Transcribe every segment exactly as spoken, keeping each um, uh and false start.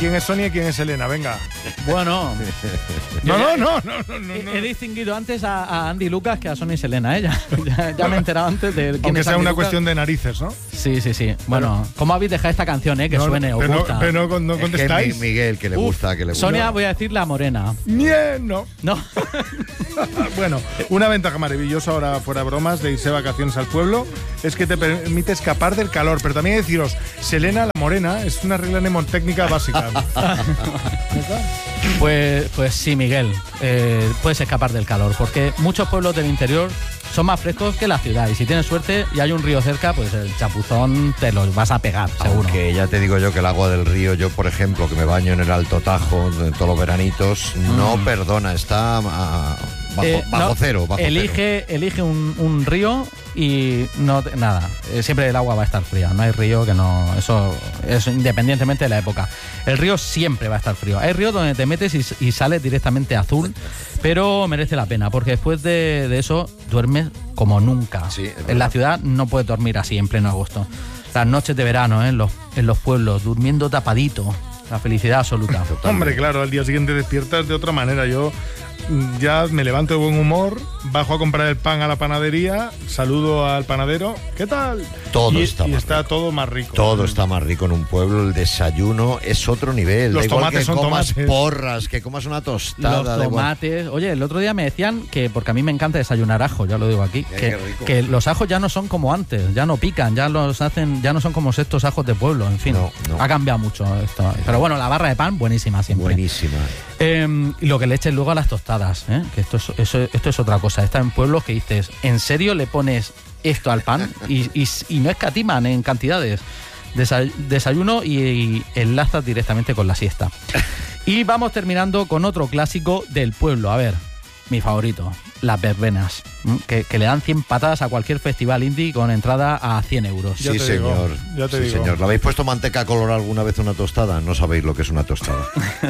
¿Quién es Sonia y quién es Elena? Venga. Bueno. no, no, no, no, no, no, He, no. he distinguido antes a, a Andy Lucas que a Sonia y Selena, ¿eh? Ya, ya, ya me he enterado antes de quién Aunque es sea Andy una Lucas. cuestión de narices, ¿no? Sí, sí, sí. Bueno, ¿cómo habéis dejado esta canción, eh? Que No, suene, os pero, gusta. pero no, no Es que contestáis. mi- Miguel, que le Uf, gusta, que le gusta. Sonia, voy a decir la morena. Bien, no. ¿No? Bueno, una ventaja maravillosa ahora, fuera bromas, de irse de vacaciones al pueblo es que te permite escapar del calor. Pero también deciros, Selena la morena es una regla mnemotécnica básica. Pues, pues sí, Miguel, eh, puedes escapar del calor, porque muchos pueblos del interior son más frescos que la ciudad, y si tienes suerte y hay un río cerca, pues el chapuzón te lo vas a pegar, seguro. Aunque ya te digo yo que el agua del río, yo por ejemplo, que me baño en el Alto Tajo de todos los veranitos, Mm. no perdona, está ah, bajo, Eh, bajo no, cero, bajo cero. elige, elige un, un río y no te- nada, eh, siempre el agua va a estar fría, no hay río que no, eso es independientemente de la época. El río siempre va a estar frío. Hay ríos donde te metes y, y sales directamente azul, pero merece la pena, porque después de, de eso duermes como nunca. Sí, es En verdad. la ciudad no puedes dormir así en pleno agosto. Las noches de verano, ¿eh? en, los, en los pueblos, durmiendo tapadito, la felicidad absoluta. Hombre, claro, al día siguiente despiertas de otra manera. Yo mm, ya me levanto de buen humor, bajo a comprar el pan a la panadería, saludo al panadero, ¿qué tal? Todo y, está y más está todo más rico. Todo está más rico en un pueblo, el desayuno es otro nivel. Los Da igual tomates que son comas tomates. porras, que comas una tostada. Los da igual. tomates. Oye, el otro día me decían que, porque a mí me encanta desayunar ajo, ya lo digo aquí, Ay, que, qué rico. que los ajos ya no son como antes, ya no pican, ya los hacen, ya no son como estos ajos de pueblo, en fin. No, no. Ha cambiado mucho esto. Pero bueno, la barra de pan, buenísima siempre. Buenísima. Eh, y lo que le eches luego a las tostadas, ¿eh? Que esto es, eso, esto es otra cosa. Está en pueblos que dices, ¿en serio le pones esto al pan? Y, y, y no escatiman en cantidades. Desa- desayuno y, y enlazas directamente con la siesta. Y vamos terminando con otro clásico del pueblo. A ver, mi favorito, las verbenas, ¿m? que, que le dan cien patadas a cualquier festival indie con entrada a cien euros. Ya Sí, te digo, señor. ya te sí, digo. señor. ¿Le habéis puesto manteca colorada alguna vez a una tostada? No sabéis lo que es una tostada.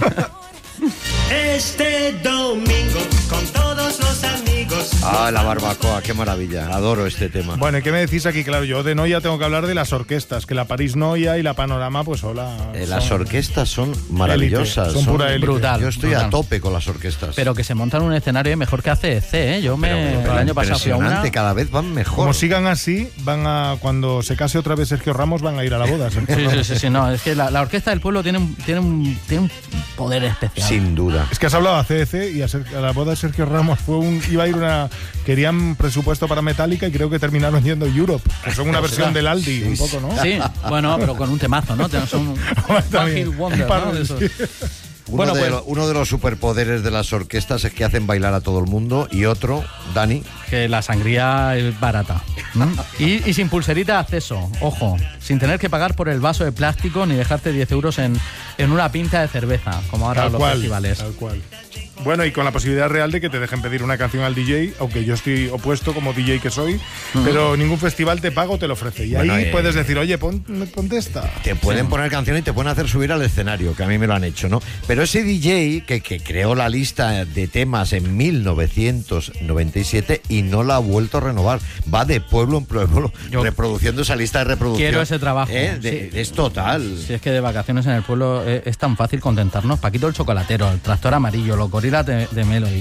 Este domingo con todos los amigos. Ah, la barbacoa, qué maravilla. Adoro este tema. Bueno, ¿y qué me decís aquí? Claro, yo de Noia tengo que hablar de las orquestas, que la París Noia y la Panorama, pues hola. Eh, las son orquestas son maravillosas. élite, son pura élite. Brutal. Yo estoy brutal. a tope con las orquestas. Pero que se montan un escenario mejor que A C D C, ¿eh? Yo me, Pero, pero el año pasado fui a una... impresionante, cada vez van mejor. Como sigan así, van a cuando se case otra vez Sergio Ramos, van a ir a la boda. Sergio Sí, Ramos. sí, sí, sí, no, es que la, la orquesta del pueblo tiene un, tiene un, tiene un poder especial. Sin duda. Es que has hablado a C D C y a, Ser- a la boda de Sergio Ramos fue un iba a ir una querían presupuesto para Metallica y creo que terminaron yendo Europe, que son una versión del Aldi, un poco, ¿no? Sí, bueno, pero con un temazo, ¿no? Son un También. One Hit Wonder, Un par ¿no? de- De esos. sí. Uno, Bueno, de pues- lo- uno de los superpoderes de las orquestas es que hacen bailar a todo el mundo y otro, Dani, Que la sangría es barata. ¿no? Y, y sin pulserita de acceso, ojo, sin tener que pagar por el vaso de plástico ni dejarte diez euros en, en una pinta de cerveza, como ahora Tal los cual, festivales. tal cual. Bueno, y con la posibilidad real de que te dejen pedir una canción al D J, aunque yo estoy opuesto como D J que soy, pero ningún festival te paga o te lo ofrece. Y Bueno, ahí eh, puedes decir, oye, pon, ponte esta. te pueden poner canciones y te pueden hacer subir al escenario, que a mí me lo han hecho, ¿no? Pero ese D J que, que creó la lista de temas en mil novecientos noventa y siete y no la ha vuelto a renovar, va de pueblo en pueblo Yo reproduciendo esa lista de reproducción. quiero ese trabajo, ¿Eh? De- sí. Es total. Si es que de vacaciones en el pueblo es, es tan fácil contentarnos. Paquito el Chocolatero, el Tractor Amarillo, los Gorilas de, de Melody.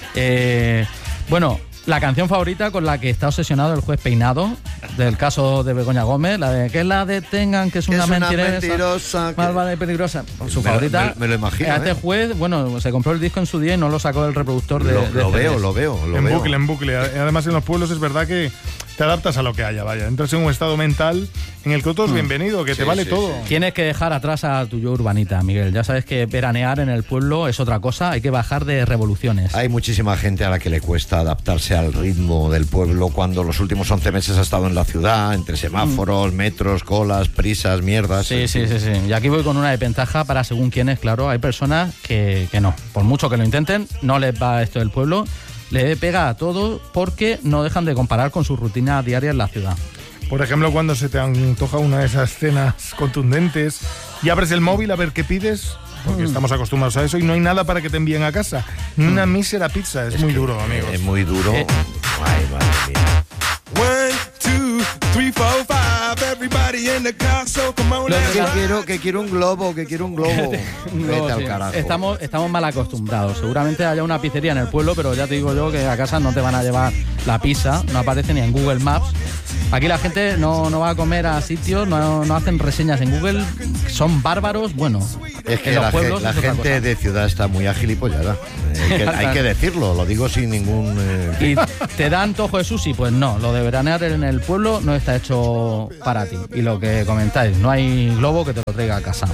Eh, bueno, la canción favorita con la que está obsesionado el juez Peinado, del caso de Begoña Gómez, la de que la detengan, que es Que una, es una mentirosa, mentirosa, que- malvada y peligrosa. Su Me lo- favorita. me- me lo imagino, A este ¿eh? juez, bueno, se compró el disco en su día y no lo sacó del reproductor de. Lo, de lo C Ds. veo, lo veo, lo en veo. bucle, en bucle. Además, en los pueblos es verdad que te adaptas a lo que haya, vaya. Entras en un estado mental en el que todo es bienvenido, que Sí, te vale sí, todo. sí. Tienes que dejar atrás a tu yo urbanita, Miguel. Ya sabes que veranear en el pueblo es otra cosa, hay que bajar de revoluciones. Hay muchísima gente a la que le cuesta adaptarse al ritmo del pueblo cuando los últimos once meses ha estado en la ciudad, entre semáforos, metros, colas, prisas, mierdas. Sí, sí, sí, sí. Y aquí voy con una desventaja para según quienes, claro. Hay personas que, que no. Por mucho que lo intenten, no les va esto del pueblo. Le pega a todo porque no dejan de comparar con su rutina diaria en la ciudad. Por ejemplo, cuando se te antoja una de esas cenas contundentes y abres el móvil a ver qué pides, porque Mm. estamos acostumbrados a eso, y no hay nada para que te envíen a casa. Ni una mísera pizza. Es, muy duro, amigos. Es muy duro. Eh. Ay, madre mía. One, two, three, four, five. Everybody in Que quiero, que quiero un globo, que quiero un globo. No, Vete al sí. carajo. Estamos, estamos mal acostumbrados. Seguramente haya una pizzería en el pueblo, pero ya te digo yo que a casa no te van a llevar la pizza, no aparece ni en Google Maps. Aquí la gente no, no va a comer a sitios, no, no hacen reseñas en Google, son bárbaros, bueno. Es que en los la, pueblos ge- la es otra gente cosa. de ciudad está muy agilipollada. Eh, hay, que, hay que decirlo, lo digo sin ningún... eh, ¿Y te da antojo de sushi? Pues no, lo de veranear en el pueblo no está hecho para ti. Y lo que comentáis, no hay globo que te lo traiga a casa.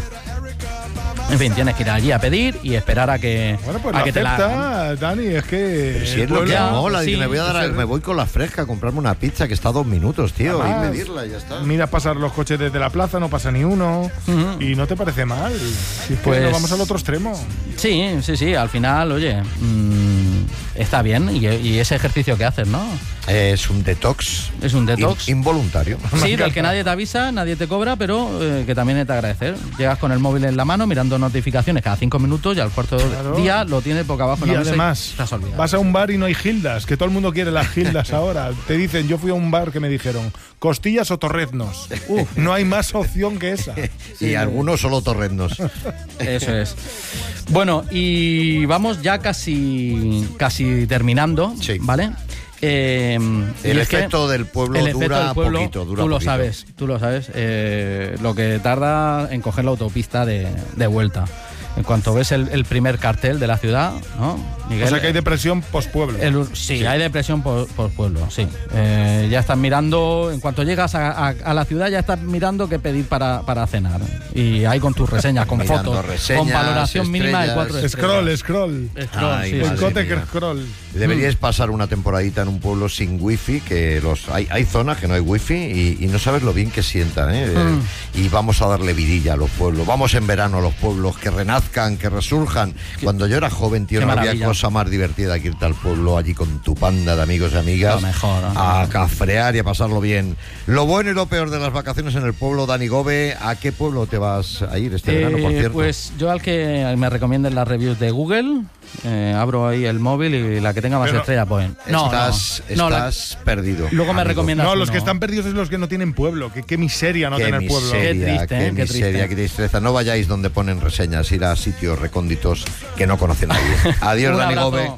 En fin, tienes que ir allí a pedir y esperar a que, Bueno, pues a la que te la hagan. acepta, Dani, es que... Pero si el es lo que pueblo- mola, sí, digo, me voy a dar, pues a- me voy con la fresca a comprarme una pizza que está a dos minutos, tío, Además, y medirla y ya está. Miras pasar los coches desde la plaza, no pasa ni uno, Ujú. y no te parece mal. Si es que Pues- nos vamos al otro extremo. Sí, sí, sí, al final, oye, mmm, está bien y, y ese ejercicio que haces, ¿no? Es un detox. Es un detox. in- involuntario. Sí, del que nadie te avisa, nadie te cobra, pero eh, que también es de agradecer. Llegas con el móvil en la mano mirando notificaciones cada cinco minutos y al cuarto Claro. día lo tienes boca abajo en Y la mesa además, y te has olvidado. vas a un bar y no hay gildas, que todo el mundo quiere las gildas ahora. Te dicen, yo fui a un bar que me dijeron, costillas o torreznos. Uh, no hay más opción que esa. Y algunos solo torrendos. Eso es. Bueno, y vamos ya casi, casi terminando, Sí. ¿vale? Eh, y El es que efecto del pueblo el efecto dura del pueblo, poquito, dura tú lo poquito. sabes, tú lo sabes, eh, lo que tarda en coger la autopista de, de vuelta. En cuanto ves el, el primer cartel de la ciudad, ¿no, Miguel? O sea que hay depresión post-pueblo. El- sí, hay depresión por, por pueblo, sí. Eh, ya estás mirando, en cuanto llegas a, a- a la ciudad, ya estás mirando qué pedir para, para cenar. Y ahí con tus reseñas, con Mirando fotos, reseñas, con valoración mínima de estrellas. cuatro estrellas. Scroll, scroll. Scroll, Ay, sí, madre sí. Escote mía. scroll. Deberíais pasar una temporadita en un pueblo sin wifi, que los hay, hay zonas que no hay wifi y, y no sabes lo bien que sientan, ¿eh? Mm. Y vamos a darle vidilla a los pueblos. Vamos en verano a los pueblos, que renazcan, que resurjan. Cuando yo era joven, tío, qué no había maravilla. cosa más divertida que irte al pueblo allí con tu panda de amigos y amigas. Lo mejor, ¿no? A cafrear y a pasarlo bien. Lo bueno y lo peor de las vacaciones en el pueblo, Dani Gobe, ¿a qué pueblo te vas a ir este verano, por Eh, cierto? pues yo al que me recomienden las reviews de Google, eh, abro ahí el móvil y la que tenga más Pero estrellas, pues. No, estás no, no, la- estás perdido. luego me amigo. recomiendas No, los uno. que están perdidos es los que no tienen pueblo. Que, qué miseria no Qué tener pueblo. miseria, Qué triste, qué ¿eh? Qué miseria, triste. qué tristeza. No vayáis donde ponen reseñas, ir a sitios recónditos que no conoce nadie. Adiós, Un Dani abrazo. Gobe.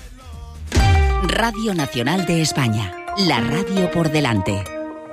Radio Nacional de España. La radio por delante.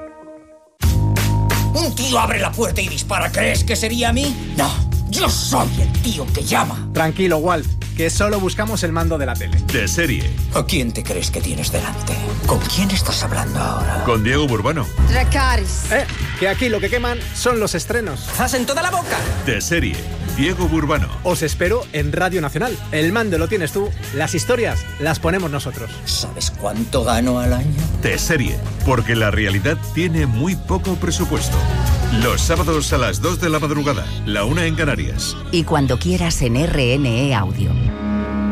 Un tío abre la puerta y dispara. ¿Crees que sería a mí? No, yo soy el tío que llama. Tranquilo, Walt, que solo buscamos el mando de la tele. De serie, ¿A quién te crees que tienes delante? ¿Con quién estás hablando ahora? con Diego Burbano. Dracarys. Eh, que aquí lo que queman son los estrenos. ¡Zas en toda la boca! De serie, Diego Burbano. Os espero en Radio Nacional. El mando lo tienes tú, las historias las ponemos nosotros. ¿Sabes cuánto gano al año? De serie, porque la realidad tiene muy poco presupuesto. Los sábados a las dos de la madrugada, la una en Canarias. Y cuando quieras en R N E Audio.